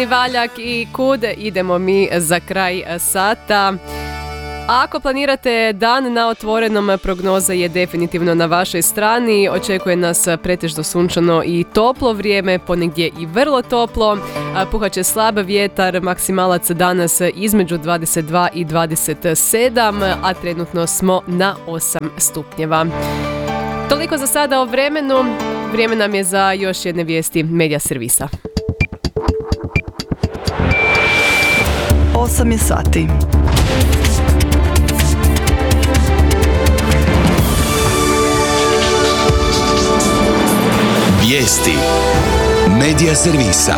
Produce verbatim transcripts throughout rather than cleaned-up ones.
Valjak i kud idemo mi za kraj sata. Ako planirate dan na otvorenom, prognoza je definitivno na vašoj strani. Očekuje nas pretežno sunčano i toplo vrijeme, ponegdje i vrlo toplo. Puhat će slab vjetar, maksimalac danas između dvadeset dva i dvadeset sedam, a trenutno smo na osam stupnjeva. Toliko za sada o vremenu. Vrijeme nam je za još jedne vijesti Medija servisa. osam je sati. Vijesti Medija servisa.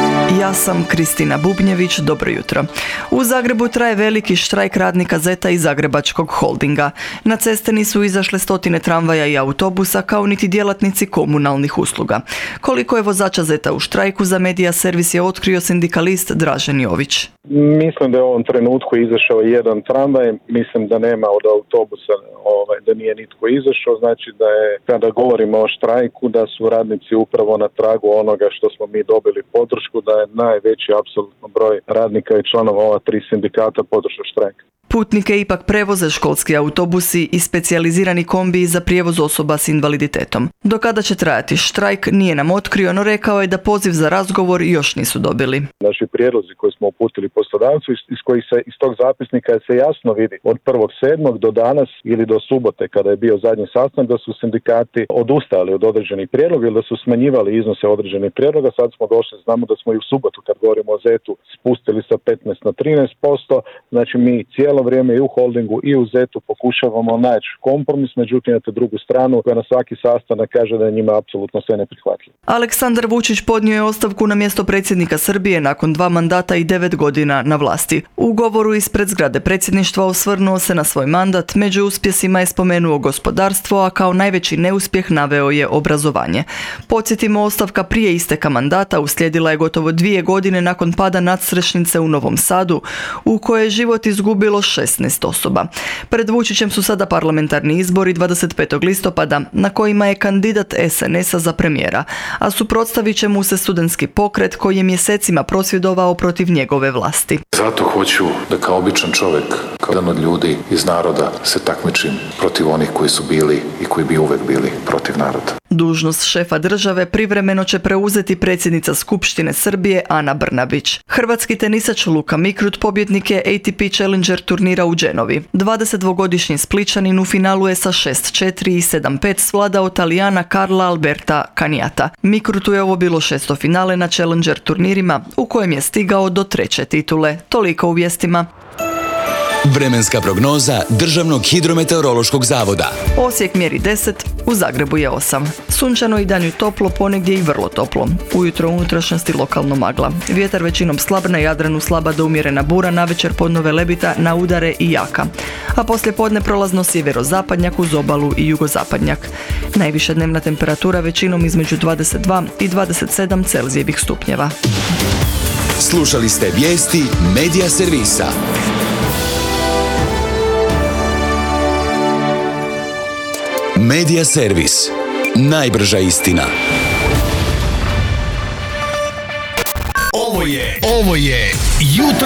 Ja sam Kristina Bubnjević, dobro jutro. U Zagrebu traje veliki štrajk radnika Zeta i Zagrebačkog holdinga. Na ceste nisu izašle stotine tramvaja i autobusa, kao niti djelatnici komunalnih usluga. Koliko je vozača Zeta u štrajku, za Medija servis je otkrio sindikalist Dražen Jović. Mislim da je u ovom trenutku izašao jedan tramvaj, mislim da nema od autobusa, ovaj, da nije nitko izašao, znači da je, kada govorimo o štrajku, da su radnici upravo na tragu onoga što smo mi dobili podršku, da je najveći apsolutno broj radnika i članova ova tri sindikata podržao štrajk. Putnike ipak prevoze školski autobusi i specijalizirani kombiji za prijevoz osoba s invaliditetom. Do kada će trajati štrajk nije nam otkrio, no rekao je da poziv za razgovor još nisu dobili. Naši prijedlozi koje smo uputili poslodavcu, iz kojih se iz tog zapisnika se jasno vidi od prvog sedmog do danas ili do subote kada je bio zadnji sastanak, da su sindikati odustali od određenih prijedloga ili da su smanjivali iznose određenih prijedloga. Sad smo došli, znamo da smo i u subotu, kad govorimo o Zetu, spustili sa petnaest na trinaest posto. Znači mi cijelo vrijeme i u holdingu i u Zetu pokušavamo naći kompromis, međutim na drugu stranu koja na svaki sastanak kaže da je njima apsolutno sve neprihvatljivo. Aleksandar Vučić podnio je ostavku na mjesto predsjednika Srbije nakon dva mandata i devet godina na vlasti. U govoru ispred zgrade predsjedništva osvrnuo se na svoj mandat, među uspjesima je spomenuo gospodarstvo, a kao najveći neuspjeh naveo je obrazovanje. Podsjetimo, ostavka prije isteka mandata uslijedila je gotovo dvije godine nakon pada nadstrešnice u Novom Sadu, u kojoj je život izgubilo šesnaest osoba. Pred Vučićem su sada parlamentarni izbori dvadeset petog listopada, na kojima je kandidat es en es a za premijera, a suprotstavit će mu se studentski pokret koji je mjesecima prosvjedovao protiv njegove vlasti. Zato hoću da kao običan čovjek, kao jedan od ljudi iz naroda, se takmičim protiv onih koji su bili i koji bi uvek bili protiv naroda. Dužnost šefa države privremeno će preuzeti predsjednica Skupštine Srbije Ana Brnabić. Hrvatski tenisač Luka Mikrut pobjednik je A T P Challenger turnira u Genovi. dvadesetdvogodišnji Spličanin u finalu je sa šest četiri i sedam pet svladao Talijana Carla Alberta Canjata. Mikrutu je ovo bilo šesto finale na Challenger turnirima, u kojem je stigao do treće titule. Toliko u vijestima. Vremenska prognoza Državnog hidrometeorološkog zavoda. Osijek mjeri deset, u Zagrebu je osam. Sunčano i danju toplo, ponegdje i vrlo toplo. Ujutro u unutrašnjosti lokalno magla. Vjetar većinom slab, na Jadranu slaba do umjerena bura, navečer podnove lebita, na udare i jaka. A poslije podne prolazno sjeverozapadnjak uz obalu i jugozapadnjak. Najviša dnevna temperatura većinom između dvadeset dva i dvadeset sedam Celzijevih stupnjeva. Slušali ste vijesti Medija servisa. Medija servis. Najbrža istina. Ovo je, ovo je Jutro